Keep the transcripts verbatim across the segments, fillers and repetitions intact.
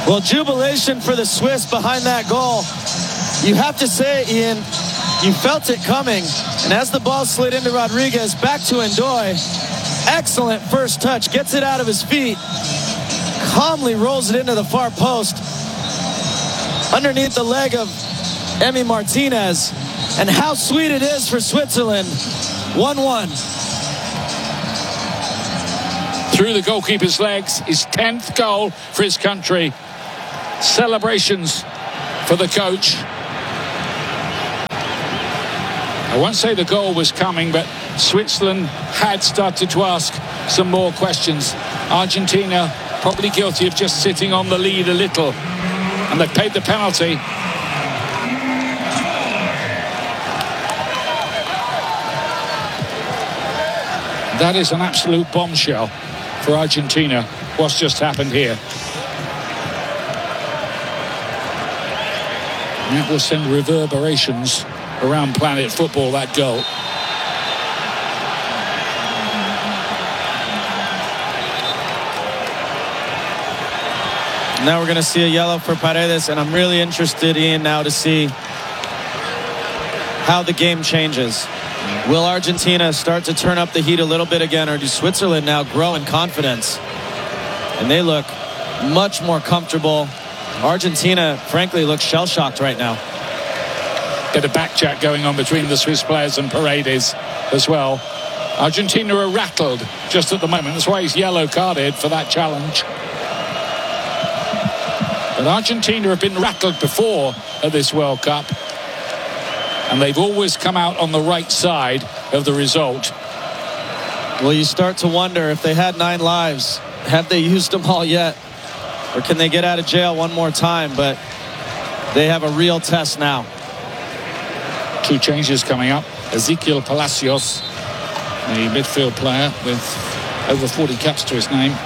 Well, jubilation for the Swiss behind that goal. You have to say, Ian, you felt it coming. And as the ball slid into Rodriguez, back to Ndoye. Excellent first touch. Gets it out of his feet. Calmly rolls it into the far post. Underneath the leg of Emi Martinez. And how sweet it is for Switzerland. one one. Through the goalkeeper's legs, his tenth goal for his country. Celebrations for the coach. I won't say the goal was coming, but Switzerland had started to ask some more questions. Argentina probably guilty of just sitting on the lead a little, and they've paid the penalty. That is an absolute bombshell for Argentina, what's just happened here. That will send reverberations around planet football, that goal. Now we're going to see a yellow for Paredes, and I'm really interested, Ian, now to see how the game changes. Will Argentina start to turn up the heat a little bit again, or do Switzerland now grow in confidence? And they look much more comfortable. Argentina, frankly, looks shell-shocked right now. Bit of backchat going on between the Swiss players and Paredes as well. Argentina are rattled just at the moment. That's why he's yellow carded for that challenge. But Argentina have been rattled before at this World Cup, and they've always come out on the right side of the result. Well, you start to wonder if they had nine lives, have they used them all yet? Or can they get out of jail one more time? But they have a real test now. Two changes coming up. Ezequiel Palacios, the midfield player with over forty caps to his name.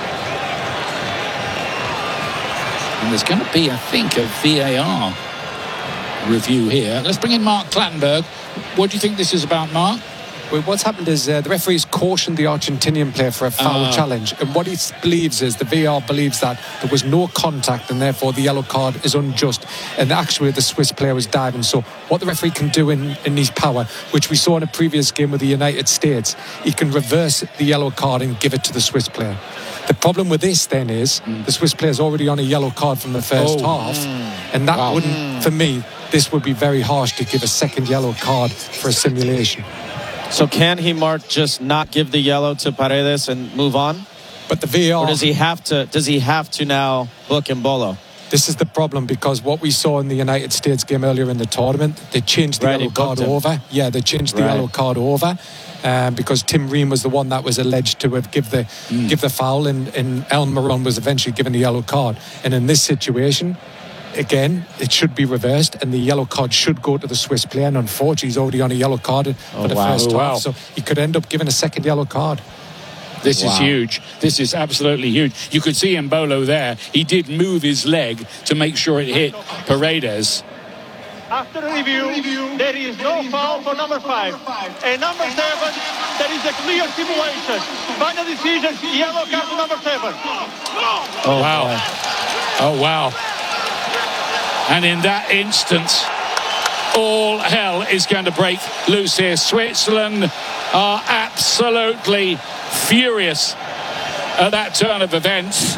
And there's going to be, I think, a V A R review here. Let's bring in Mark Clattenburg. What do you think this is about, Mark? Well, what's happened is uh, the referee's cautioned the Argentinian player for a foul uh, challenge, and what he believes is the V A R believes that there was no contact and therefore the yellow card is unjust, and actually the Swiss player was diving. So what the referee can do in, in his power, which we saw in a previous game with the United States, he can reverse the yellow card and give it to the Swiss player. The problem with this then is mm. the Swiss player's already on a yellow card from the first oh. half, mm. and that wow. wouldn't, mm. for me, this would be very harsh to give a second yellow card for a simulation. So can he, Mark, just not give the yellow to Paredes and move on? But the V A R... Or does he have to, does he have to now book Embolo? This is the problem, because what we saw in the United States game earlier in the tournament, they changed the right, yellow card him. over. Yeah, they changed the right. yellow card over um, because Tim Ream was the one that was alleged to have give the mm. give the foul, and, and El Marron was eventually given the yellow card. And in this situation, again, it should be reversed, and the yellow card should go to the Swiss player. And unfortunately, he's already on a yellow card oh, for the wow. first oh, half, wow. so he could end up giving a second yellow card. This wow. is huge. This is absolutely huge. You could see Embolo there. He did move his leg to make sure it hit Paredes. After review, there is no foul for number five. And number seven, there is a clear simulation. Final decision, yellow card for number seven. Oh, wow. Oh, wow. And in that instance, all hell is going to break loose here. Switzerland are absolutely furious at that turn of events.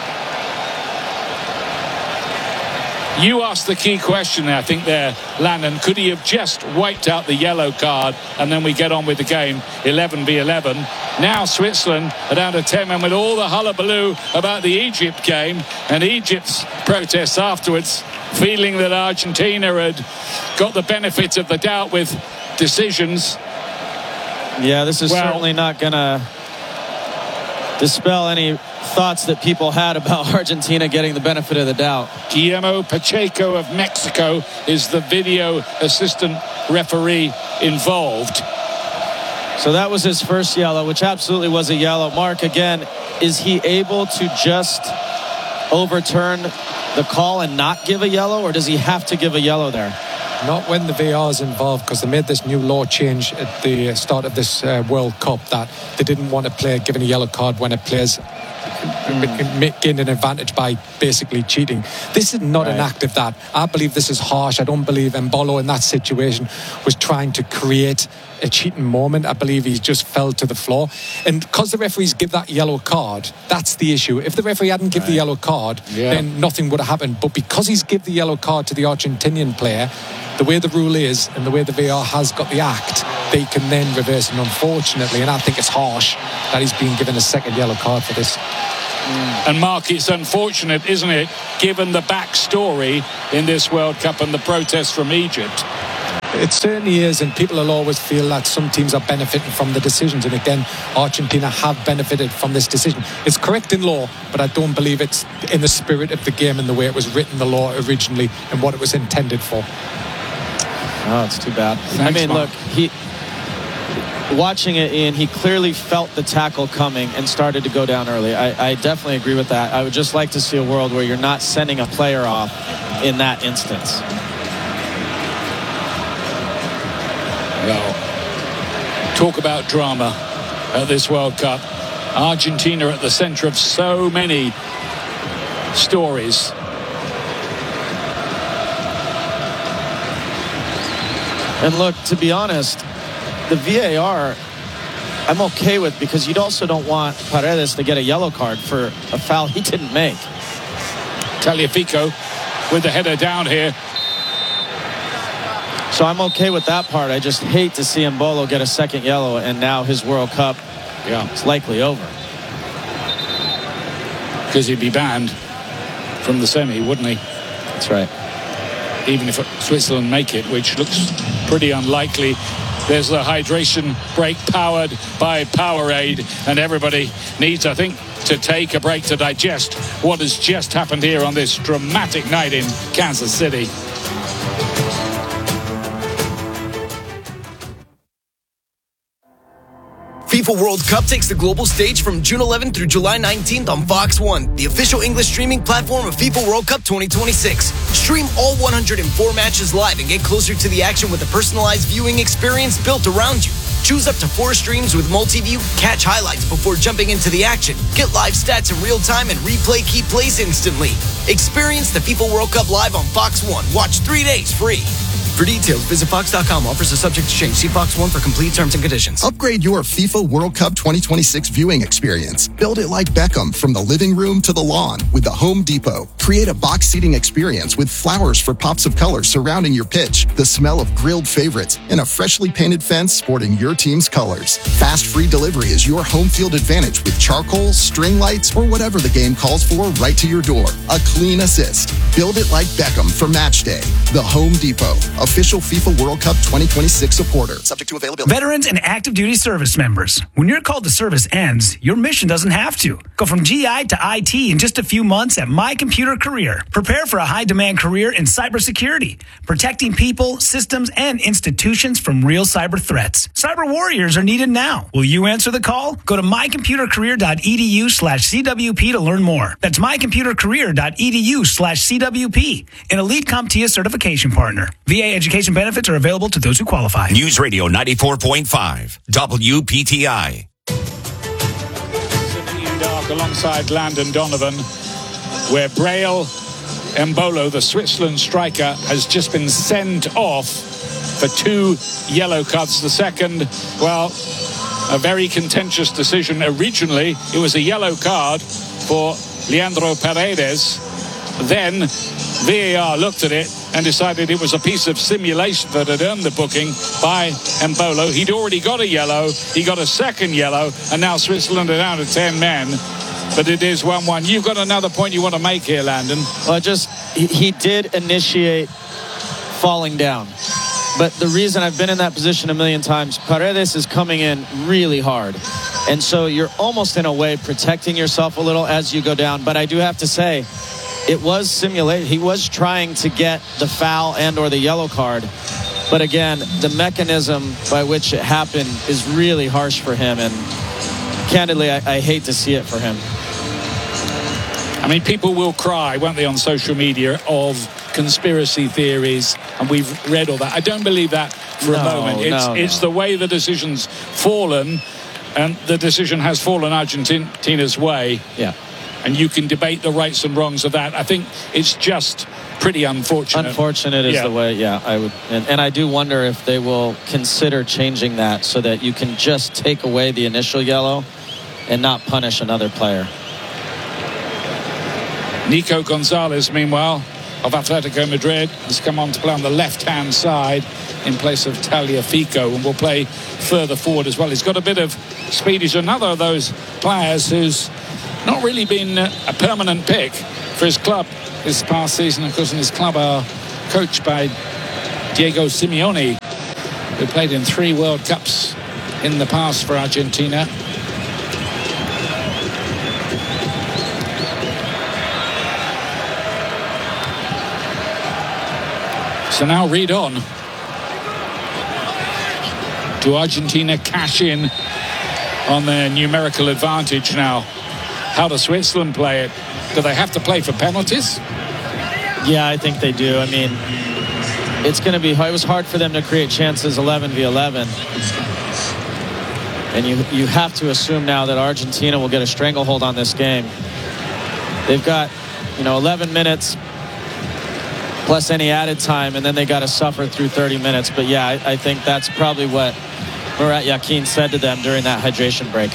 You asked the key question, I think, there, Landon. Could he have just wiped out the yellow card and then we get on with the game, eleven v eleven? Now Switzerland are down to ten men with all the hullabaloo about the Egypt game and Egypt's protests afterwards, feeling that Argentina had got the benefit of the doubt with decisions. Yeah, this is well, certainly not going to dispel any thoughts that people had about Argentina getting the benefit of the doubt. Guillermo Pacheco of Mexico is the video assistant referee involved. So that was his first yellow, which absolutely was a yellow. Mark, again, is he able to just overturn the call and not give a yellow, or does he have to give a yellow there? Not when the V A R is involved, because they made this new law change at the start of this uh, World Cup that they didn't want a player given a yellow card when a player's mm. gained an advantage by basically cheating. This is not right. an act of that. I believe this is harsh. I don't believe Embolo in that situation was trying to create a cheating moment. I believe he just fell to the floor. And because the referees give that yellow card, that's the issue. If the referee hadn't give right. the yellow card, yeah. then nothing would have happened. But because he's give the yellow card to the Argentinian player, the way the rule is and the way the V A R has got the act, they can then reverse it, unfortunately. And I think it's harsh that he's been given a second yellow card for this. Mm. And Mark, it's unfortunate, isn't it, given the backstory in this World Cup and the protests from Egypt? It certainly is, and people will always feel that some teams are benefiting from the decisions, and again, Argentina have benefited from this decision. It's correct in law, but I don't believe it's in the spirit of the game and the way it was written, the law originally, and what it was intended for. Oh, it's too bad. Thanks, I mean, Mark. Look, he watching it, Ian, he clearly felt the tackle coming and started to go down early. I, I definitely agree with that. I would just like to see a world where you're not sending a player off in that instance. Well, talk about drama at this World Cup. Argentina at the center of so many stories. And look, to be honest, the V A R, I'm okay with, because you also don't want Paredes to get a yellow card for a foul he didn't make. Tagliafico with the header down here. So I'm okay with that part. I just hate to see Embolo get a second yellow, and now his World Cup yeah. is likely over. Because he'd be banned from the semi, wouldn't he? That's right. Even if Switzerland make it, which looks pretty unlikely. There's the hydration break powered by Powerade, and everybody needs, I think, to take a break to digest what has just happened here on this dramatic night in Kansas City. FIFA World Cup takes the global stage from June eleventh through July nineteenth on Fox one, the official English streaming platform of FIFA World Cup twenty twenty-six. Stream all one hundred four matches live and get closer to the action with a personalized viewing experience built around you. Choose up to four streams with multi-view, catch highlights before jumping into the action, get live stats in real time, and replay key plays instantly. Experience the FIFA World Cup live on Fox one. Watch three days free. For details, visit Fox dot com. Offers are subject to change. See Fox one for complete terms and conditions. Upgrade your FIFA World Cup twenty twenty-six viewing experience. Build it like Beckham from the living room to the lawn with the Home Depot. Create a box seating experience with flowers for pops of color surrounding your pitch, the smell of grilled favorites, and a freshly painted fence sporting your team's colors. Fast free delivery is your home field advantage with charcoal, string lights, or whatever the game calls for right to your door. A clean assist. Build it like Beckham for match day. The Home Depot. Official FIFA World Cup twenty twenty-six supporter. Subject to availability. Veterans and active duty service members. When your call to service ends, your mission doesn't have to. Go from G I to I T in just a few months at My Computer Career. Prepare for a high-demand career in cybersecurity, protecting people, systems, and institutions from real cyber threats. Cyber warriors are needed now. Will you answer the call? Go to mycomputercareer.edu slash CWP to learn more. That's mycomputercareer.edu slash CWP, an Elite CompTIA certification partner. V A education benefits are available to those who qualify. News Radio ninety-four point five, W P T I. Dark alongside Landon Donovan, where Breel Embolo, the Switzerland striker, has just been sent off for two yellow cards. The second, well, a very contentious decision. Originally, it was a yellow card for Leandro Paredes. Then V A R looked at it and decided it was a piece of simulation that had earned the booking by Embolo. He'd already got a yellow. He got a second yellow, and now Switzerland are down to ten men. But it is one one. You've got another point you want to make here, Landon. Well, just he, he did initiate falling down. But the reason, I've been in that position a million times, Paredes is coming in really hard. And so you're almost in a way protecting yourself a little as you go down. But I do have to say, it was simulated. He was trying to get the foul and or the yellow card. But again, the mechanism by which it happened is really harsh for him. And candidly, I, I hate to see it for him. I mean, people will cry, won't they, on social media of conspiracy theories, and we've read all that. I don't believe that for no, a moment. It's, no, it's no. the way the decision's fallen. and the decision has fallen Argentina's way. Yeah. And you can debate the rights and wrongs of that. I think it's just pretty unfortunate. Unfortunate is yeah. the way, yeah, I would. And, and I do wonder if they will consider changing that so that you can just take away the initial yellow and not punish another player. Nico Gonzalez, meanwhile, of Atletico Madrid, has come on to play on the left-hand side in place of Tagliafico, and will play further forward as well. He's got a bit of speed. He's another of those players who's not really been a permanent pick for his club this past season. Of course, in his club are coached by Diego Simeone, who played in three World Cups in the past for Argentina. So now read on. Do Argentina cash in on their numerical advantage now? How does Switzerland play it? Do they have to play for penalties? Yeah, I think they do. I mean, it's going to be hard. It was hard for them to create chances eleven v eleven. And you, you have to assume now that Argentina will get a stranglehold on this game. They've got, you know, eleven minutes plus any added time, and then they got to suffer through thirty minutes. But yeah, I, I think that's probably what Murat Yakin said to them during that hydration break.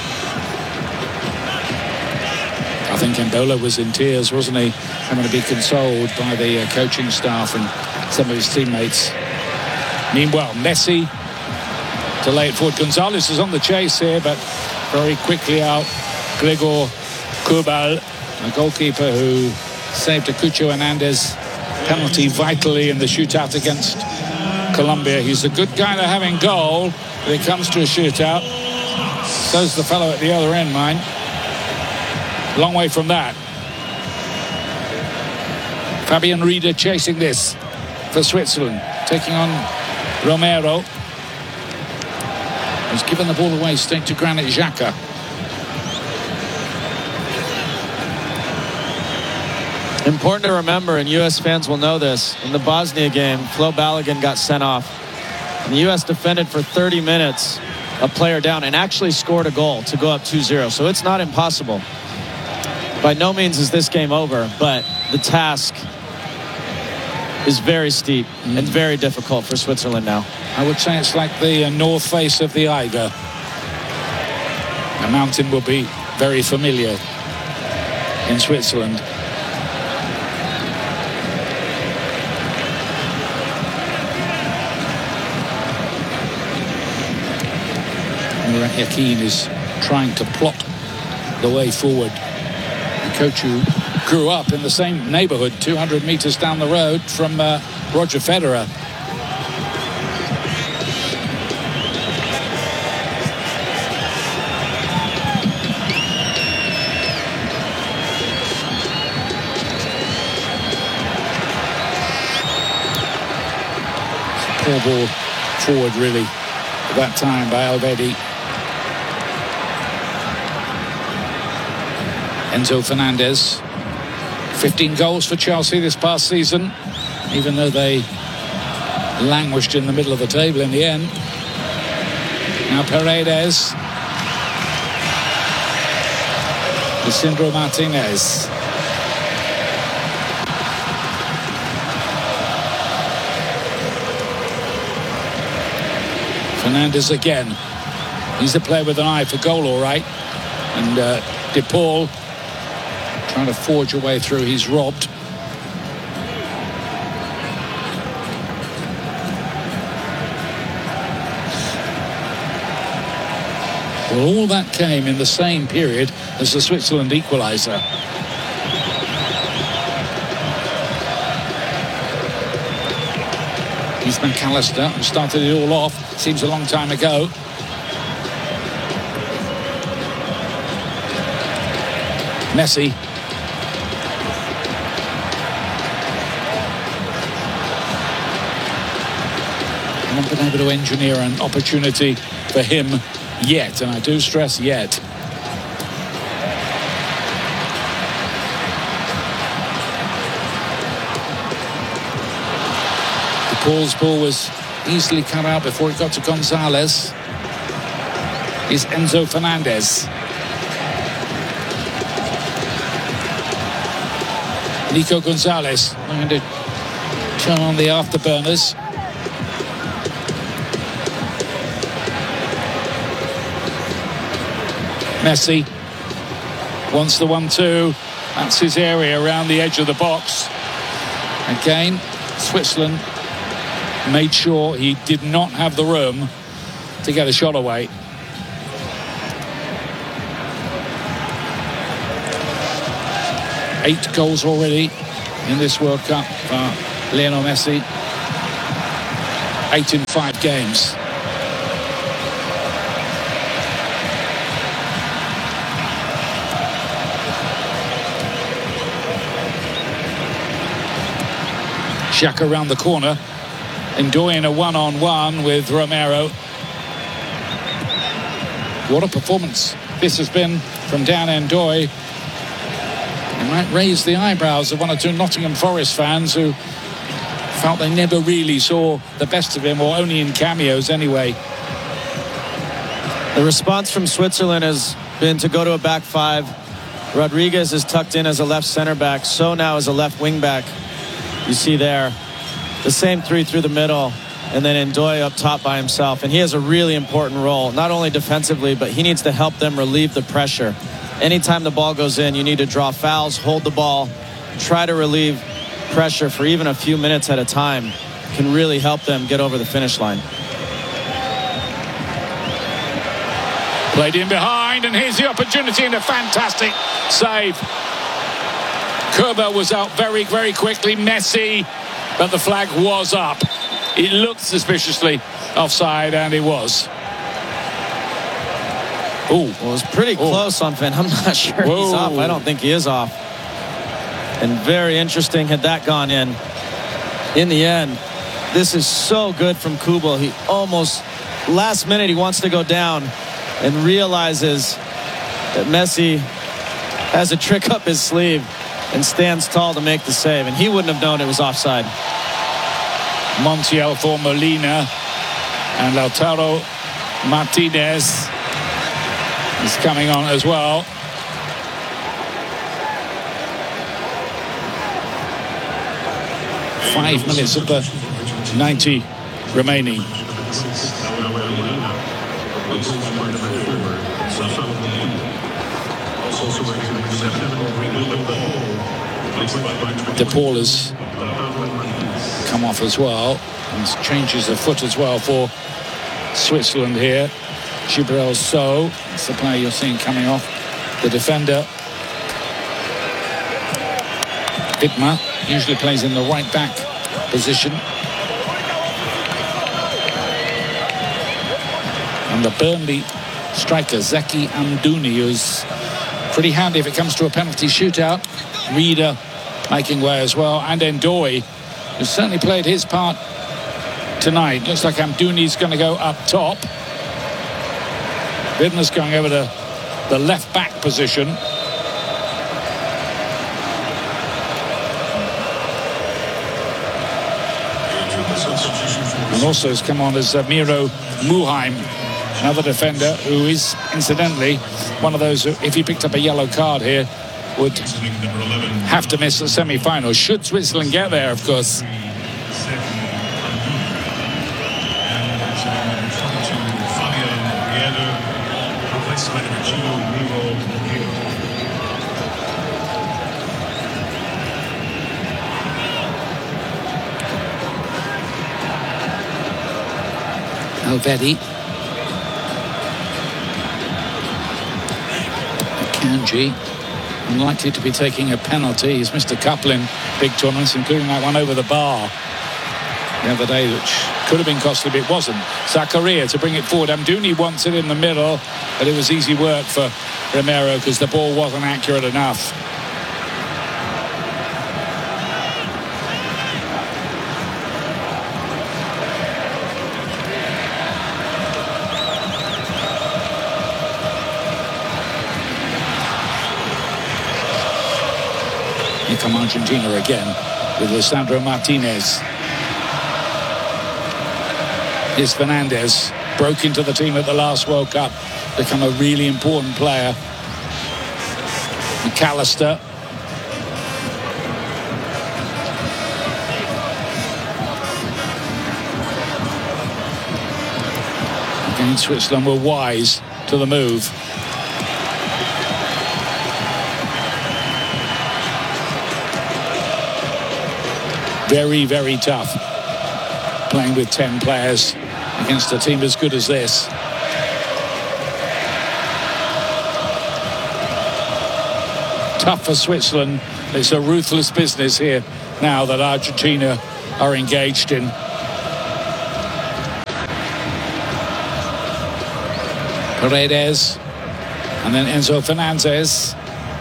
I think Mbola was in tears, wasn't he? Having to be consoled by the uh, coaching staff and some of his teammates. Meanwhile, Messi to lay it forward. Gonzalez is on the chase here, but very quickly out. Gregor Kubal, a goalkeeper who saved a Cucho Hernandez penalty vitally in the shootout against Colombia. He's a good guy to have in goal when it comes to a shootout. So's the fellow at the other end, mind. Long way from that. Fabian Rieder chasing this for Switzerland, taking on Romero. He's given the ball away straight to Granit Xhaka. Important to remember, and U S fans will know this, in the Bosnia game, Flo Balogun got sent off. And the U S defended for thirty minutes, a player down, and actually scored a goal to go up two zero. So it's not impossible. By no means is this game over, but the task is very steep mm. and very difficult for Switzerland now. I would say it's like the uh, north face of the Eiger. The mountain will be very familiar in Switzerland. Murat Yakin is trying to plot the way forward. The coach who grew up in the same neighborhood, two hundred meters down the road from uh, Roger Federer. Poor ball forward, really, at that time by Alvedi. Enzo Fernandez, fifteen goals for Chelsea this past season, even though they languished in the middle of the table in the end. Now Paredes. Lisandro Martinez. Fernandez again. He's a player with an eye for goal, all right. And uh, De Paul trying to forge a way through. He's robbed. Well, all that came in the same period as the Switzerland equaliser. Heath McAllister, who started it all off, seems a long time ago. Messi. Not been able to engineer an opportunity for him yet, and I do stress yet. De Paul's ball was easily cut out before it got to Gonzalez. is Enzo Fernandez. Nico Gonzalez going to turn on the afterburners. Messi wants the one two. That's his area around the edge of the box. Again, Switzerland made sure he did not have the room to get a shot away. Eight goals already in this World Cup for Lionel Messi. Eight in five games. Xhaka around the corner, enjoying a one-on-one with Romero. What a performance this has been from Dan N'Doye. It might raise the eyebrows of one or two Nottingham Forest fans who felt they never really saw the best of him, or only in cameos anyway. The response from Switzerland has been to go to a back five. Rodriguez is tucked in as a left center back, so now as a left wing back. You see there the same three through the middle, and then N'Doye up top by himself. And he has a really important role, not only defensively, but he needs to help them relieve the pressure. Anytime the ball goes in, you need to draw fouls, hold the ball, try to relieve pressure for even a few minutes at a time. Can really help them get over the finish line. Played in behind, and here's the opportunity, and a fantastic save. Kerber was out very, very quickly. Messi, but the flag was up. It looked suspiciously offside, and it was. Oh, well, it was pretty Ooh. close on Finn. I'm not sure Whoa. he's off. I don't think he is off. And very interesting had that gone in. In the end, this is so good from Kubel. He almost, last minute, he wants to go down and realizes that Messi has a trick up his sleeve and stands tall to make the save. And he wouldn't have known it was offside. Montiel for Molina, and Lautaro Martinez is coming on as well. Five minutes of the ninety remaining. De Paul has come off as well, and changes the foot as well for Switzerland here. Gibril So, that's the player you're seeing coming off. The defender, Widmer, usually plays in the right back position. And the Burnley striker, Zeki Amdouni, who's pretty handy if it comes to a penalty shootout. Reader making way as well, and N'Doye, who's certainly played his part tonight. Looks like Amdouni's going to go up top. Widmer's going over to the left back position. And also has come on as uh, Miro Muheim, another defender who is, incidentally, one of those who, if he picked up a yellow card here, would have to miss the semi-final. Should Switzerland get there, of course. Elvedi. Akanji, unlikely to be taking a penalty. He's missed a couple in big tournaments, including that one over the bar the other day, which could have been costly, but it wasn't. Zakaria to bring it forward. Amdouni wants it in the middle, but it was easy work for Romero because the ball wasn't accurate enough. Here come Argentina again with Lisandro Martinez. Here's Fernandez, broke into the team at the last World Cup, become a really important player. McAllister. Again, Switzerland were wise to the move. Very, very tough playing with ten players against a team as good as this. Tough for Switzerland. It's a ruthless business here now that Argentina are engaged in. Paredes and then Enzo Fernandez.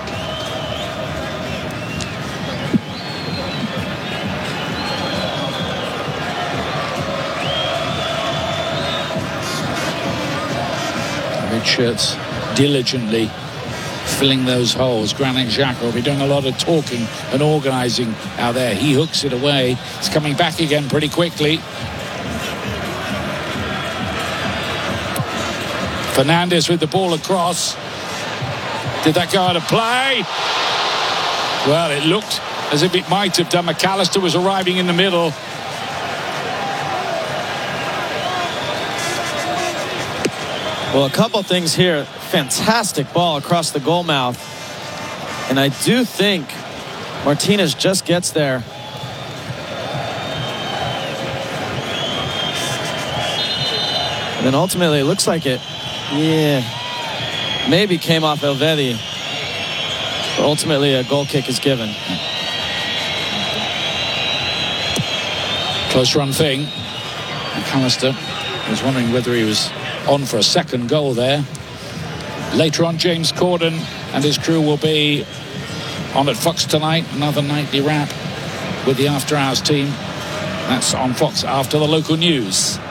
Richards diligently filling those holes. Granit Xhaka will be doing a lot of talking and organising out there. He hooks it away. It's coming back again pretty quickly. Fernandez with the ball across. Did that go out of play? Well, it looked as if it might have done. McAllister was arriving in the middle. Well, a couple things here. Fantastic ball across the goal mouth. And I do think Martinez just gets there. And then ultimately it looks like it, yeah, maybe came off Elvedi. But ultimately a goal kick is given. Close run thing. McAllister was wondering whether he was on for a second goal there. Later on, James Corden and his crew will be on at Fox tonight. Another nightly wrap with the After Hours team. That's on Fox after the local news.